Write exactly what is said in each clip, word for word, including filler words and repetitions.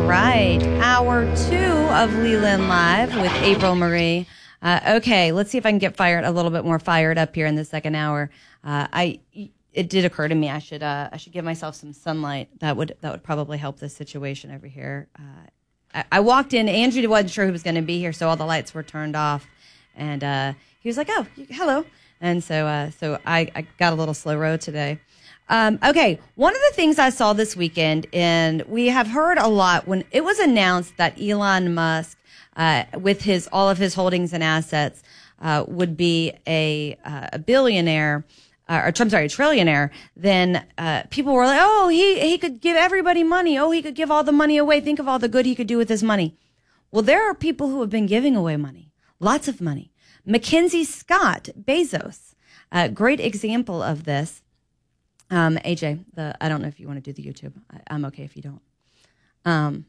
right. Hour two of Leland Live with April Marie. Uh, okay, let's see if I can get fired a little bit more fired up here in the second hour. Uh, I it did occur to me I should uh, I should give myself some sunlight. That would that would probably help this situation over here. Uh, I, I walked in. Andrew wasn't sure who was going to be here, so all the lights were turned off, and uh, he was like, "Oh, hello," and so uh, so I, I got a little slow road today. Um, okay, one of the things I saw this weekend, and we have heard a lot when it was announced that Elon Musk, uh, with his all of his holdings and assets, uh, would be a, uh, a billionaire, uh, or I'm sorry, a trillionaire. Then uh, people were like, "Oh, he he could give everybody money. Oh, he could give all the money away. Think of all the good he could do with his money." Well, there are people who have been giving away money, lots of money. Mackenzie Scott Bezos, a great example of this. Um, A J, the, I don't know if you want to do the YouTube. I, I'm okay if you don't. Um,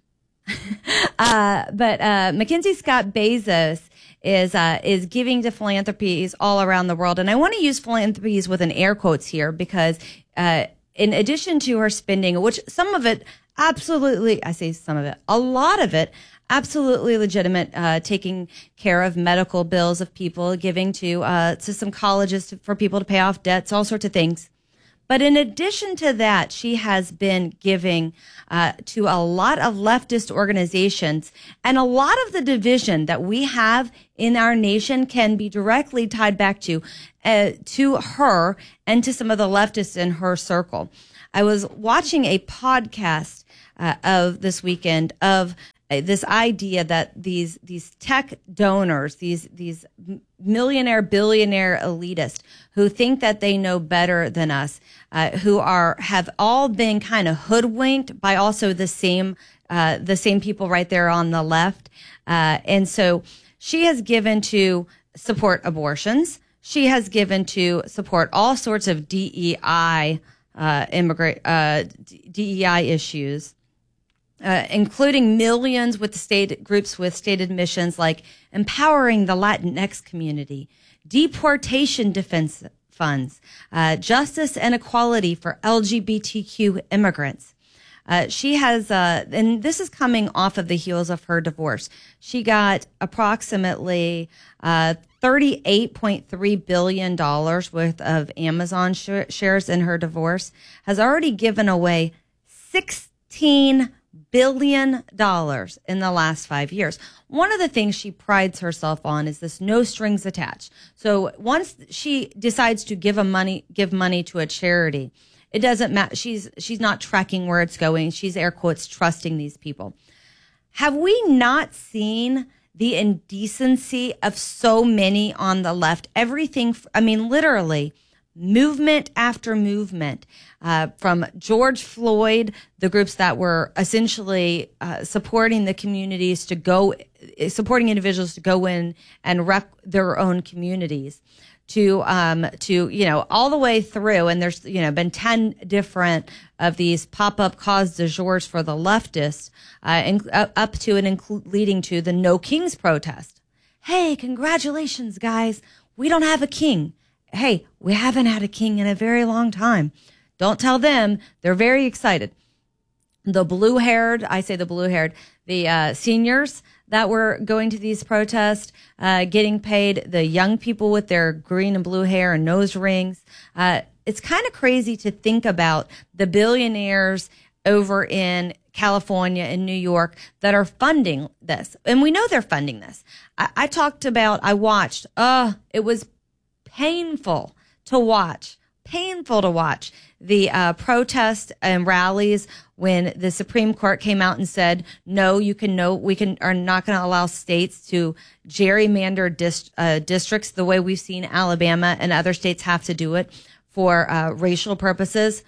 uh, but uh, Mackenzie Scott Bezos is uh, is giving to philanthropies all around the world, and I want to use philanthropies with an air quotes here because uh, in addition to her spending, which some of it absolutely, I say some of it, a lot of it. Absolutely legitimate, uh, taking care of medical bills of people, giving to uh, to some colleges to, for people to pay off debts, all sorts of things. But in addition to that, she has been giving uh, to a lot of leftist organizations, and a lot of the division that we have in our nation can be directly tied back to uh, to her and to some of the leftists in her circle. I was watching a podcast uh, of this weekend of this idea that these these tech donors, these these millionaire, billionaire elitists who think that they know better than us, uh, who are have all been kind of hoodwinked by also the same uh, the same people right there on the left, uh, and so she has given to support abortions. She has given to support all sorts of D E I uh, immigrant uh, D E I issues. Uh, including millions with the state groups with stated missions like empowering the Latinx community, deportation defense funds, uh, justice and equality for L G B T Q immigrants. Uh, she has, uh, and this is coming off of the heels of her divorce. She got approximately uh, thirty-eight point three billion dollars worth of Amazon sh- shares in her divorce, has already given away sixteen billion dollars in the last five years. One of the things she prides herself on is this no strings attached. So once she decides to give a money, give money to a charity, it doesn't matter. She's, she's not tracking where it's going. She's air quotes trusting these people. Have we not seen the indecency of so many on the left? Everything, I mean, literally, movement after movement, uh, from George Floyd, the groups that were essentially uh, supporting the communities to go, supporting individuals to go in and wreck their own communities, to um, to you know all the way through. And there's you know been ten different of these pop-up cause du jours for the leftists, uh, and, uh, up to and inclu- leading to the No Kings protest. Hey, congratulations, guys! We don't have a king. Hey, we haven't had a king in a very long time. Don't tell them. They're very excited. The blue-haired, I say the blue-haired, the uh, seniors that were going to these protests, uh, getting paid, the young people with their green and blue hair and nose rings. Uh, it's kind of crazy to think about the billionaires over in California and New York that are funding this. And we know they're funding this. I, I talked about, I watched, uh, it was painful to watch, painful to watch the uh, protests and rallies when the Supreme Court came out and said, no, you can no, we can are not going to allow states to gerrymander dist, uh, districts the way we've seen Alabama and other states have to do it for uh, racial purposes.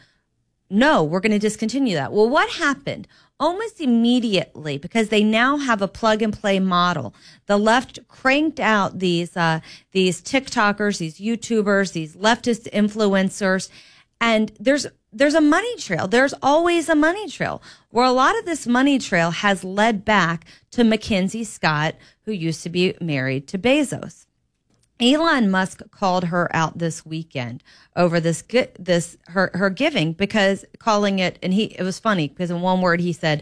No, we're going to discontinue that. Well, what happened? Almost immediately, because they now have a plug and play model, the left cranked out these uh, these TikTokers, these YouTubers, these leftist influencers, and there's there's a money trail. There's always a money trail, where a lot of this money trail has led back to Mackenzie Scott, who used to be married to Bezos. Elon Musk called her out this weekend over this this her her giving, because calling it, and he it was funny because in one word he said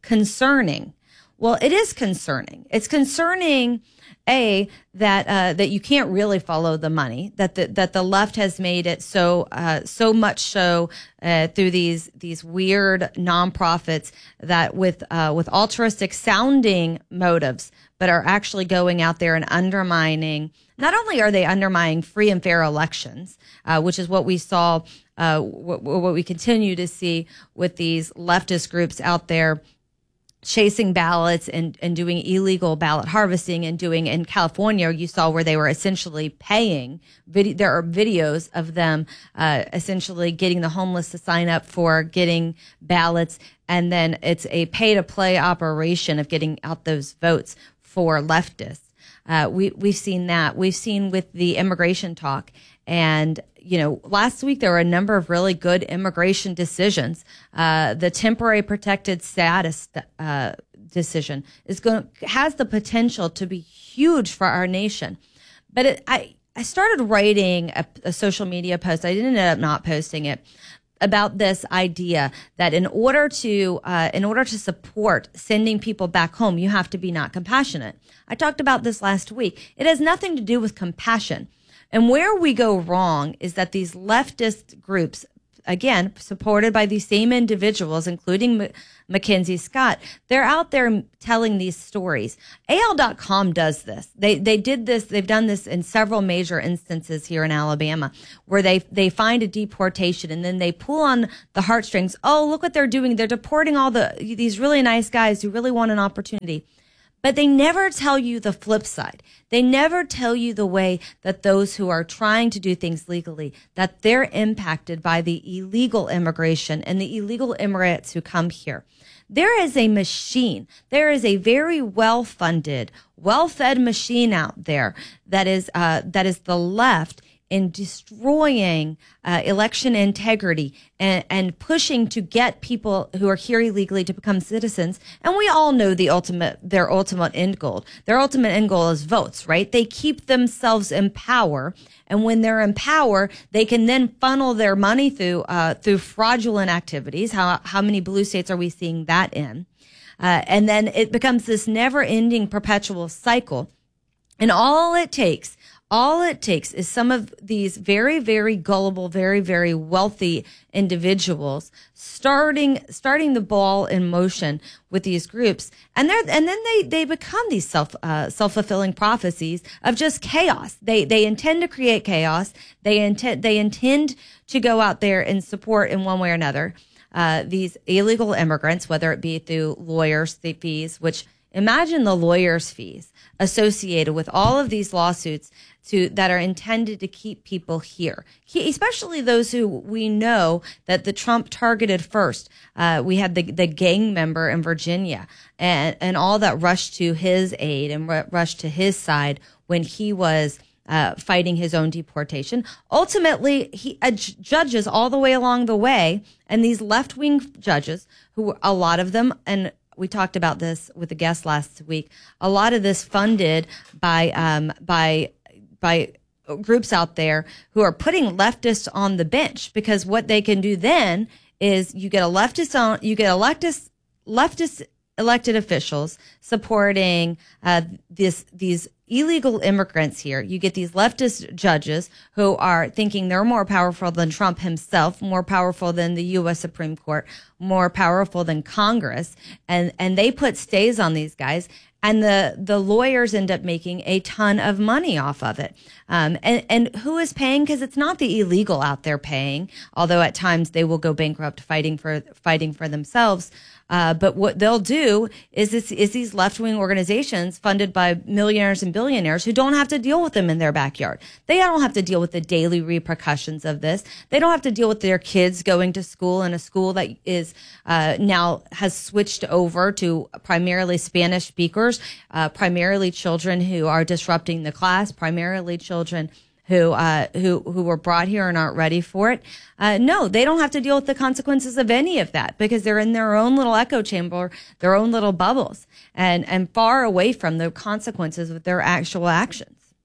concerning. Well, it is concerning. It's concerning, A, that uh, that you can't really follow the money, that the, that the left has made it so uh, so much so uh, through these these weird nonprofits that with uh, with altruistic sounding motives, but are actually going out there and undermining. Not only are they undermining free and fair elections, uh, which is what we saw, uh, what, what we continue to see with these leftist groups out there chasing ballots and, and doing illegal ballot harvesting and doing in California, you saw where they were essentially paying. Video, there are videos of them uh, essentially getting the homeless to sign up for getting ballots. And then it's a pay to play operation of getting out those votes for leftists. Uh, we, we've seen that. We've seen with the immigration talk. And, you know, last week there were a number of really good immigration decisions. Uh, the temporary protected status uh, decision is going has the potential to be huge for our nation. But it, I, I started writing a, a social media post. I didn't end up not posting it, about this idea that in order to uh, in order to support sending people back home, you have to be not compassionate. I talked about this last week. It has nothing to do with compassion. And where we go wrong is that these leftist groups, again, supported by these same individuals, including M- Mackenzie Scott, they're out there telling these stories. A L dot com does this. They they did this. They've done this in several major instances here in Alabama, where they they find a deportation and then they pull on the heartstrings. Oh, look what they're doing. They're deporting all the these really nice guys who really want an opportunity. But they never tell you the flip side. They never tell you the way that those who are trying to do things legally, that they're impacted by the illegal immigration and the illegal immigrants who come here. There is a machine. There is a very well-funded, well-fed machine out there that is uh, that is the left in destroying uh, election integrity and, and pushing to get people who are here illegally to become citizens. And we all know the ultimate, their ultimate end goal. Their ultimate end goal is votes, right? They keep themselves in power. And when they're in power, they can then funnel their money through, uh, through fraudulent activities. How, how many blue states are we seeing that in? Uh, and then it becomes this never ending perpetual cycle. And all it takes All it takes is some of these very, very gullible, very, very wealthy individuals starting starting the ball in motion with these groups, and they and then they they become these self uh, self fulfilling prophecies of just chaos. They they intend to create chaos. They intend they intend to go out there and support in one way or another uh, these illegal immigrants, whether it be through lawyers' fees, which imagine the lawyers' fees associated with all of these lawsuits to that are intended to keep people here, especially those who we know that the Trump targeted first. Uh, we had the, the gang member in Virginia and, and all that rushed to his aid and r- rushed to his side when he was uh, fighting his own deportation. Ultimately, he uh, judges all the way along the way, and these left-wing judges, who a lot of them, and we talked about this with the guest last week, a lot of this funded by um, by by groups out there who are putting leftists on the bench, because what they can do then is you get a leftist on, you get a leftist, leftist elected officials supporting uh, this these illegal immigrants here. You get these leftist judges who are thinking they're more powerful than Trump himself, more powerful than the U S Supreme Court, more powerful than Congress, and and they put stays on these guys. And the, the lawyers end up making a ton of money off of it. Um, and, and who is paying? Because it's not the illegal out there paying, although at times they will go bankrupt fighting for fighting for themselves. Uh, but what they'll do is this, is these left-wing organizations funded by millionaires and billionaires who don't have to deal with them in their backyard. They don't have to deal with the daily repercussions of this. They don't have to deal with their kids going to school in a school that is uh, now has switched over to primarily Spanish speakers, uh, primarily children who are disrupting the class, primarily children who uh, who who were brought here and aren't ready for it. Uh, no, they don't have to deal with the consequences of any of that, because they're in their own little echo chamber, their own little bubbles, and and far away from the consequences of their actual actions.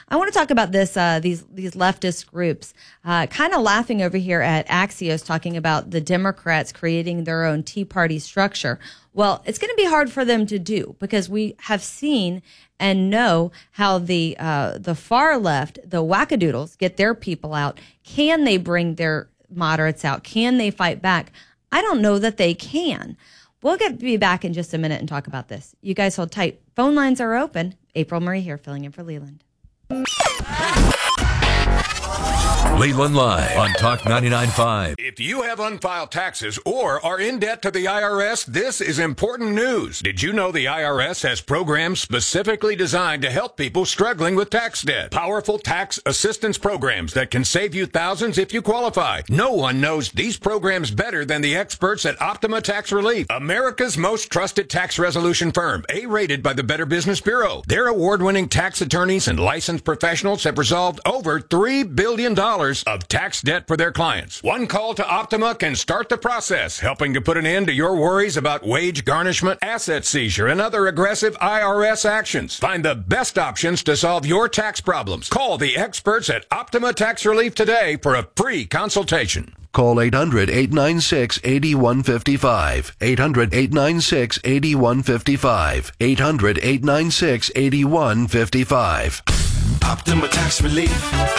I want to talk about this, uh, these these leftist groups, uh, kind of laughing over here at Axios, talking about the Democrats creating their own Tea Party structure. Well, it's going to be hard for them to do because we have seen and know how the uh, the far left, the wackadoodles, get their people out. Can they bring their moderates out? Can they fight back? I don't know that they can. We'll get be back in just a minute and talk about this. You guys hold tight. Phone lines are open. April Murray here, filling in for Leland. Leland Live on Talk ninety-nine point five. If you have unfiled taxes or are in debt to the I R S, this is important news. Did you know the I R S has programs specifically designed to help people struggling with tax debt? Powerful tax assistance programs that can save you thousands if you qualify. No one knows these programs better than the experts at Optima Tax Relief, America's most trusted tax resolution firm, A-rated by the Better Business Bureau. Their award-winning tax attorneys and licensed professionals have resolved over three billion dollars of tax debt for their clients. One call to Optima can start the process, helping to put an end to your worries about wage garnishment, asset seizure, and other aggressive I R S actions. Find the best options to solve your tax problems. Call the experts at Optima Tax Relief today for a free consultation. Call eight hundred, eight nine six, eight one five five. eight hundred, eight nine six, eight one five five. eight hundred, eight nine six, eight one five five. Optima Tax Relief.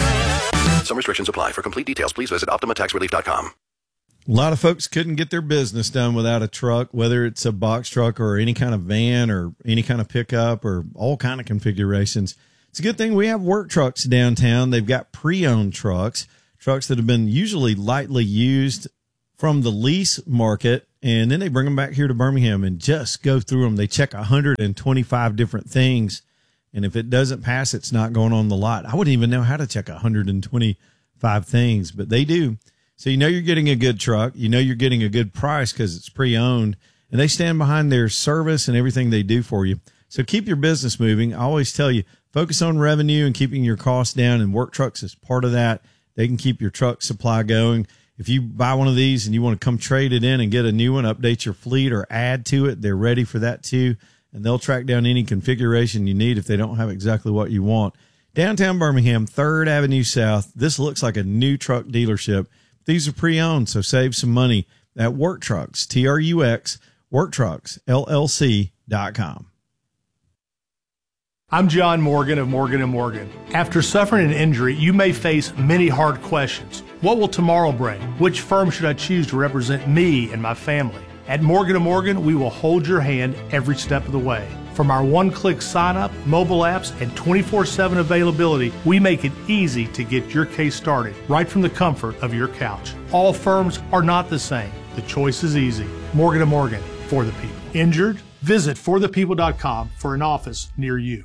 Some restrictions apply. For complete details, please visit optima tax relief dot com. A lot of folks couldn't get their business done without a truck, whether it's a box truck or any kind of van or any kind of pickup or all kind of configurations. It's a good thing we have work trucks downtown. They've got pre-owned trucks, trucks that have been usually lightly used from the lease market, and then they bring them back here to Birmingham and just go through them. They check one hundred twenty-five different things. And if it doesn't pass, it's not going on the lot. I wouldn't even know how to check one hundred twenty-five things, but they do. So you know you're getting a good truck. You know you're getting a good price because it's pre-owned. And they stand behind their service and everything they do for you. So keep your business moving. I always tell you, focus on revenue and keeping your costs down, and work trucks is part of that. They can keep your truck supply going. If you buy one of these and you want to come trade it in and get a new one, update your fleet or add to it, they're ready for that too. And they'll track down any configuration you need if they don't have exactly what you want. Downtown Birmingham, third Avenue South. This looks like a new truck dealership. These are pre-owned, so save some money at Work Trucks, T R U X, work trucks L L C dot com. I'm John Morgan of Morgan and Morgan. After suffering an injury, you may face many hard questions. What will tomorrow bring? Which firm should I choose to represent me and my family? At Morgan and Morgan, we will hold your hand every step of the way. From our one-click sign-up, mobile apps, and twenty-four seven availability, we make it easy to get your case started right from the comfort of your couch. All firms are not the same. The choice is easy. Morgan and Morgan, for the people. Injured? Visit for the people dot com for an office near you.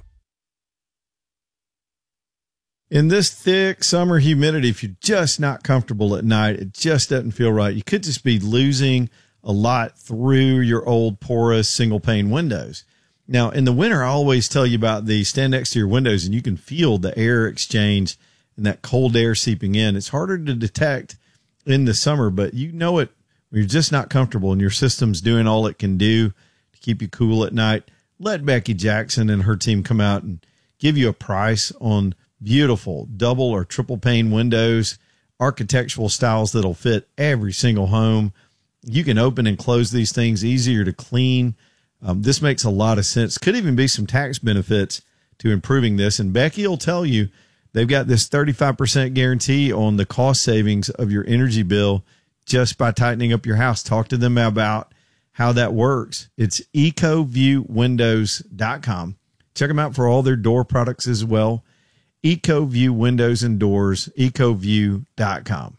In this thick summer humidity, if you're just not comfortable at night, it just doesn't feel right. You could just be losing a lot through your old porous single pane windows. Now, in the winter, I always tell you about the stand next to your windows and you can feel the air exchange and that cold air seeping in. It's harder to detect in the summer, but you know it when you're just not comfortable and your system's doing all it can do to keep you cool at night. Let Becky Jackson and her team come out and give you a price on beautiful double or triple pane windows, architectural styles that'll fit every single home. You can open and close these things, easier to clean. Um, this makes a lot of sense. Could even be some tax benefits to improving this. And Becky will tell you they've got this thirty-five percent guarantee on the cost savings of your energy bill just by tightening up your house. Talk to them about how that works. It's eco view windows dot com. Check them out for all their door products as well. EcoView Windows and Doors, eco view dot com.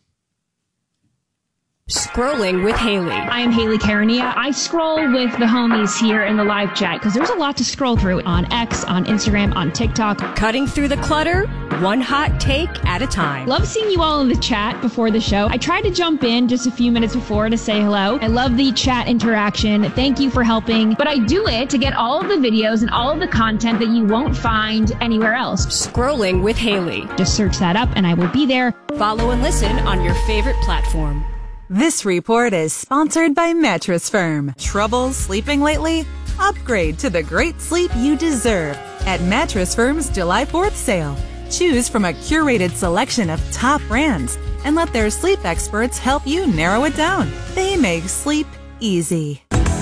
Scrolling with Haley. I am Haley Karania. I scroll with the homies here in the live chat because there's a lot to scroll through on X, on Instagram, on TikTok. Cutting through the clutter, one hot take at a time. Love seeing you all in the chat before the show. I tried to jump in just a few minutes before to say hello. I love the chat interaction. Thank you for helping. But I do it to get all of the videos and all of the content that you won't find anywhere else. Scrolling with Haley. Just search that up and I will be there. Follow and listen on your favorite platform. This report is sponsored by Mattress Firm. Trouble sleeping lately? Upgrade to the great sleep you deserve at Mattress Firm's July fourth sale. Choose from a curated selection of top brands and let their sleep experts help you narrow it down. They make sleep easy.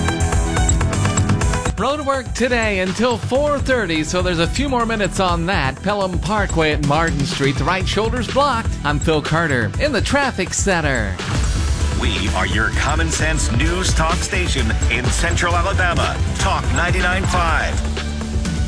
Road work today until four thirty, so there's a few more minutes on that. Pelham Parkway at Martin Street. The right shoulder's blocked. I'm Phil Carter in the traffic center. We are your common sense news talk station in Central Alabama. Talk ninety-nine point five.